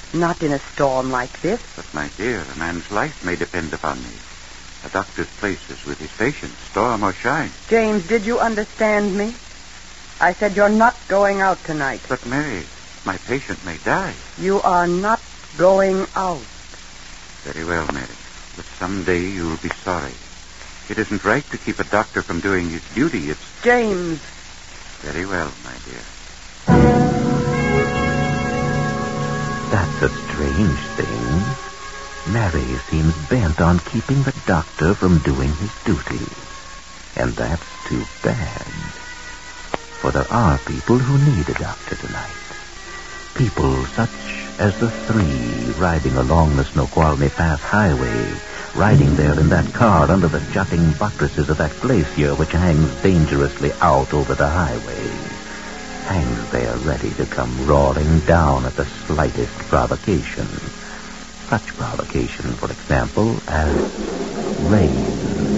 Not in a storm like this. But, my dear, a man's life may depend upon me. A doctor's place is with his patients, storm or shine. James, did you understand me? I said you're not going out tonight. But, Mary, my patient may die. You are not going out. Very well, Mary. But someday you'll be sorry. It isn't right to keep a doctor from doing his duty. It's... James. Very well, my dear. That's a strange thing. Mary seems bent on keeping the doctor from doing his duty. And that's too bad. For there are people who need a doctor tonight. People such as the three riding along the Snoqualmie Pass Highway, riding there in that car under the jutting buttresses of that glacier which hangs dangerously out over the highway. Hangs there ready to come roaring down at the slightest provocation. Such provocation, for example, as rain.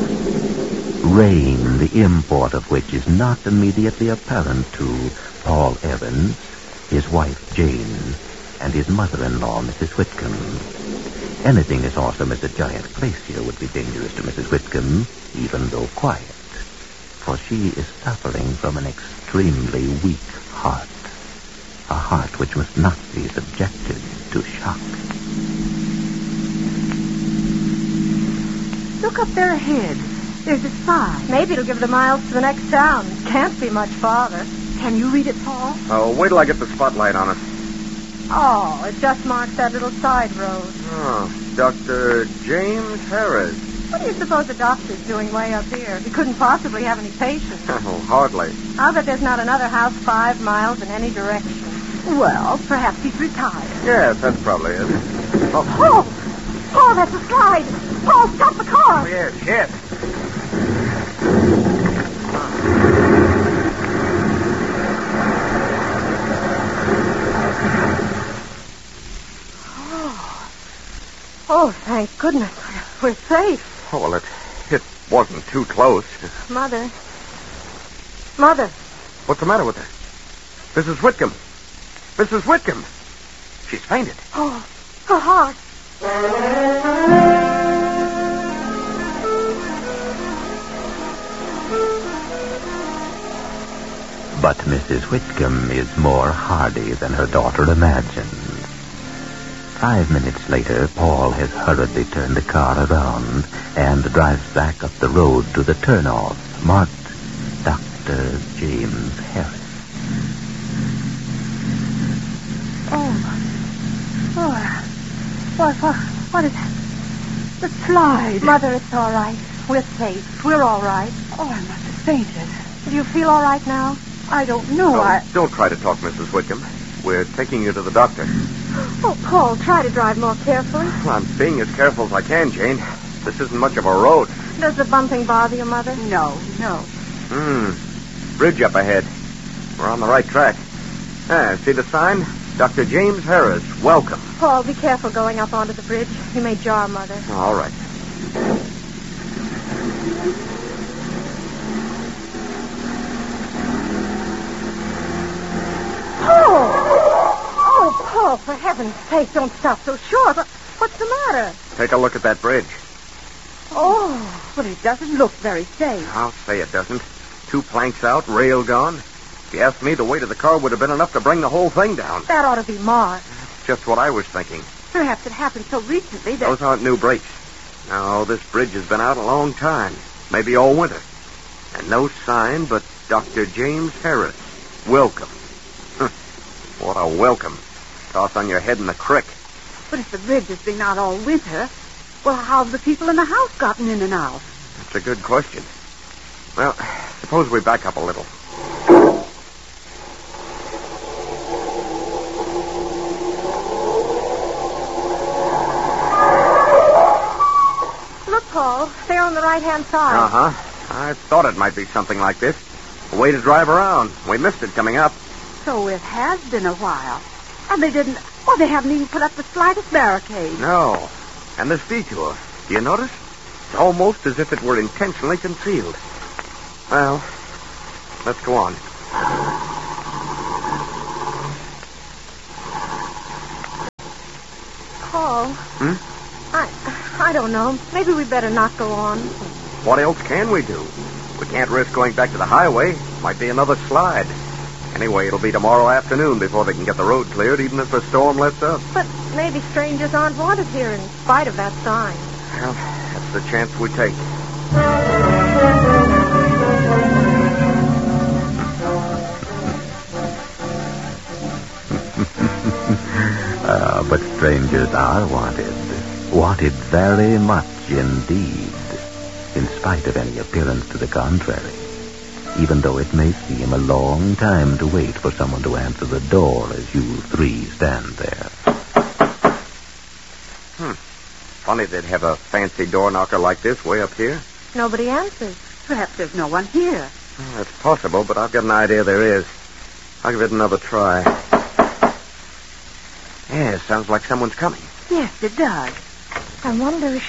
Rain, the import of which is not immediately apparent to Paul Evans, his wife Jane, and his mother-in-law, Mrs. Whitcomb. Anything as awesome as a giant glacier would be dangerous to Mrs. Whitcomb, even though quiet, for she is suffering from an extremely weak heart, a heart which must not be subjected to shock. Look up there ahead. There's a sign. Maybe it'll give the miles to the next town. Can't be much farther. Can you read it, Paul? Oh, wait till I get the spotlight on it. Oh, it just marks that little side road. Oh, Dr. James Harris. What do you suppose the doctor's doing way up here? He couldn't possibly have any patients. Oh, hardly. I'll bet there's not another house 5 miles in any direction. Well, perhaps he's retired. Yes, that's probably it. Oh, Paul, that's a slide. Paul, stop the car. Oh, yes, yes. Oh, thank goodness. We're safe. Oh, well, it wasn't too close. Mother. What's the matter with her? Mrs. Whitcomb. Mrs. Whitcomb. She's fainted. Oh, her heart. But Mrs. Whitcomb is more hardy than her daughter imagined. 5 minutes later, Paul has hurriedly turned the car around and drives back up the road to the turnoff, marked Dr. James Harris. What is that? The slide. Mother, it's all right. We're safe. We're all right. Oh, I must have fainted. Do you feel all right now? I don't know. Don't try to talk, Mrs. Whitcomb. We're taking you to the doctor. Oh, Paul, try to drive more carefully. I'm being as careful as I can, Jane. This isn't much of a road. Does the bumping bother you, Mother? No. Bridge up ahead. We're on the right track. See the sign? Dr. James Harris, welcome. Paul, be careful going up onto the bridge. You may jar Mother. All right. Oh, Paul, for heaven's sake, don't stop so short. What's the matter? Take a look at that bridge. Oh, but it doesn't look very safe. I'll say it doesn't. 2 planks out, rail gone. If you asked me, the weight of the car would have been enough to bring the whole thing down. That ought to be marked. Just what I was thinking. Perhaps it happened so recently that... Those aren't new brakes. No, this bridge has been out a long time. Maybe all winter. And no sign but Dr. James Harris. Welcome. What a welcome. Toss on your head in the creek. But if the bridge has been out all winter, well, how have the people in the house gotten in and out? That's a good question. Well, suppose we back up a little. Look, Paul, they're on the right-hand side. Uh-huh. I thought it might be something like this. A way to drive around. We missed it coming up. So it has been a while. And they haven't even put up the slightest barricade. No. And this detour, do you notice? It's almost as if it were intentionally concealed. Well, let's go on. Paul. I don't know. Maybe we better not go on. What else can we do? We can't risk going back to the highway. Might be another slide. Anyway, it'll be tomorrow afternoon before they can get the road cleared, even if the storm lets up. But maybe strangers aren't wanted here in spite of that sign. Well, that's the chance we take. But strangers are wanted. Wanted very much indeed, in spite of any appearance to the contrary. Even though it may seem a long time to wait for someone to answer the door as you three stand there. Funny they'd have a fancy door knocker like this way up here. Nobody answers. Perhaps there's no one here. Well, that's possible, but I've got an idea there is. I'll give it another try. Yeah, sounds like someone's coming. Yes, it does. I wonder if...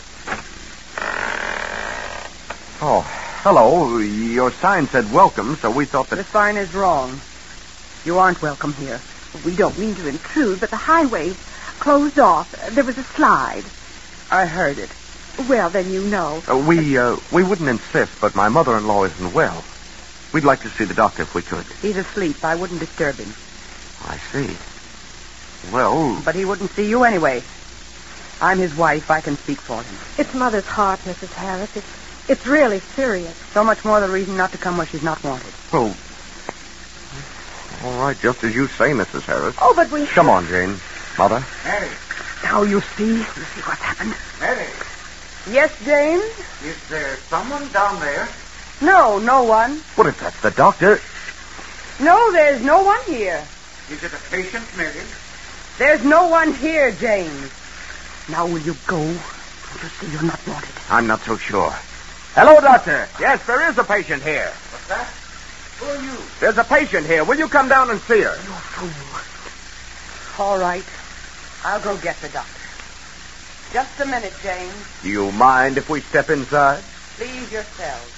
Oh, hello. Your sign said welcome, so we thought The that... sign is wrong. You aren't welcome here. We don't mean to intrude, but the highway's closed off. There was a slide. I heard it. Well, then you know. We wouldn't insist, but my mother-in-law isn't well. We'd like to see the doctor if we could. He's asleep. I wouldn't disturb him. I see. Well... But he wouldn't see you anyway. I'm his wife. I can speak for him. It's Mother's heart, Mrs. Harris. It's really serious. So much more the reason not to come where she's not wanted. Oh. All right, just as you say, Mrs. Harris. Oh, but we... Come on, Jane. Mother. Mary. Now you see what's happened. Mary. Yes, James? Is there someone down there? No, no one. What if that's the doctor? No, there's no one here. Is it a patient, Mary? There's no one here, James. Now will you go? Don't you see you're not wanted? I'm not so sure. Hello, doctor. Yes, there is a patient here. What's that? Who are you? There's a patient here. Will you come down and see her? You fool. All right. I'll go get the doctor. Just a minute, James. Do you mind if we step inside? Please yourselves.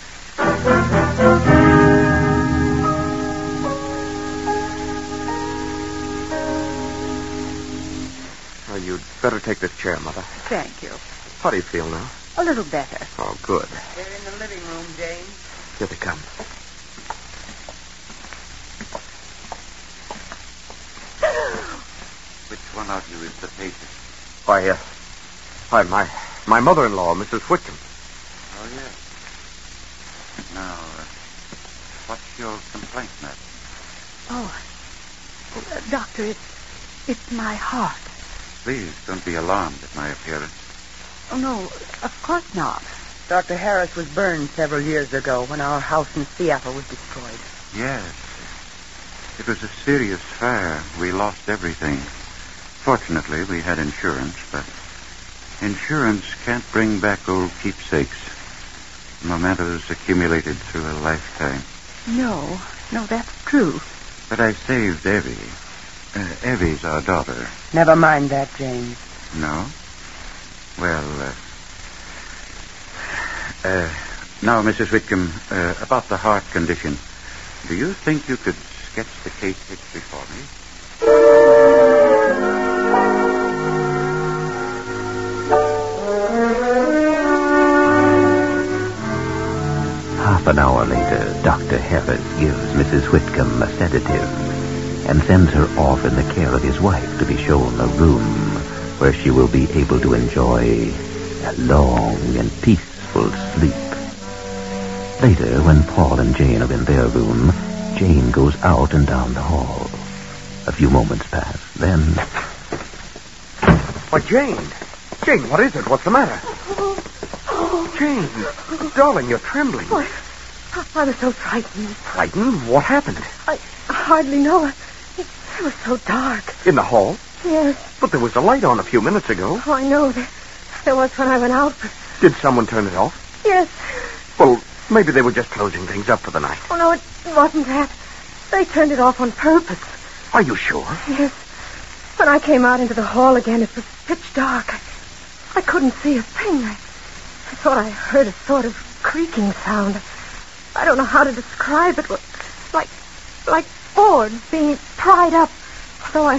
Oh, you'd better take this chair, Mother. Thank you. How do you feel now? A little better. Oh, good. They're in the living room, James. Here they come. Which one of you is the patient? Why, my mother-in-law, Mrs. Whitcomb. Oh, yes. Now, what's your complaint, madam? Doctor, it's my heart. Please don't be alarmed at my appearance. Oh, no, of course not. Dr. Harris was burned several years ago when our house in Seattle was destroyed. Yes. It was a serious fire. We lost everything. Fortunately, we had insurance, but insurance can't bring back old keepsakes. Mementos accumulated through a lifetime. No, that's true. But I saved Evie. Evie's our daughter. Never mind that, James. No? Well, now, Mrs. Whitcomb, about the heart condition. Do you think you could sketch the case history for me? Half an hour later, Dr. Harris gives Mrs. Whitcomb a sedative and sends her off in the care of his wife to be shown a room where she will be able to enjoy a long and peaceful sleep. Later, when Paul and Jane are in their room, Jane goes out and down the hall. A few moments pass. Then... Why, Jane! Jane, what is it? What's the matter? Jane, darling, you're trembling. Oh, I was so frightened. Frightened? What happened? I hardly know. It was so dark. In the hall? Yes. But there was a light on a few minutes ago. Oh, I know. There was when I went out. Did someone turn it off? Yes. Well, maybe they were just closing things up for the night. Oh, no, it wasn't that. They turned it off on purpose. Are you sure? Yes. When I came out into the hall again, it was pitch dark. I couldn't see a thing. I thought I heard a sort of creaking sound. I don't know how to describe it. Like boards being pried up. Though I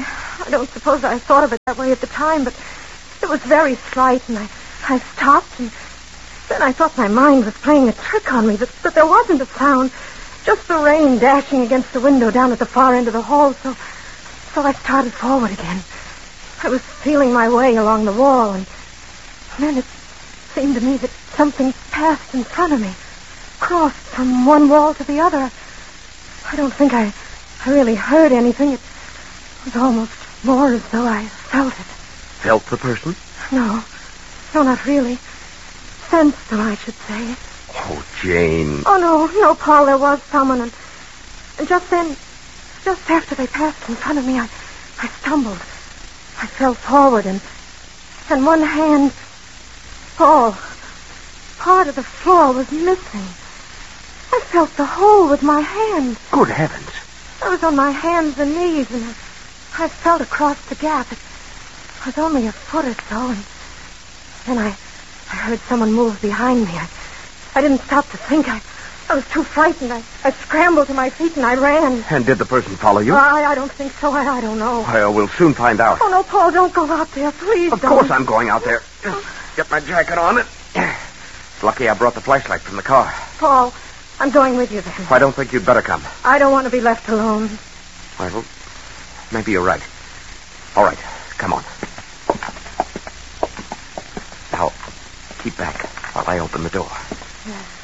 I don't suppose I thought of it that way at the time, but it was very slight, and I stopped, and then I thought my mind was playing a trick on me, that there wasn't a sound, just the rain dashing against the window down at the far end of the hall, so I started forward again. I was feeling my way along the wall, and then it seemed to me that something passed in front of me, crossed from one wall to the other. I don't think I really heard anything. It was almost more as though I felt it. Felt the person? No, not really. Sensed them, I should say. Oh, Jane. Oh, no, Paul, there was someone, and just then, just after they passed in front of me, I stumbled. I fell forward, and one hand, Paul, part of the floor was missing. I felt the hole with my hand. Good heavens. I was on my hands and knees, and I felt across the gap. It was only a foot or so, and then I heard someone move behind me. I didn't stop to think. I was too frightened. I scrambled to my feet and I ran. And did the person follow you? I don't think so. I don't know. Well, we'll soon find out. Oh, no, Paul, don't go out there. Please Of don't. course I'm going out there. Just get my jacket on it. It's lucky I brought the flashlight from the car. Paul, I'm going with you then. I don't think you'd better come. I don't want to be left alone. Well, maybe you're right. All right, come on. Now, keep back while I open the door.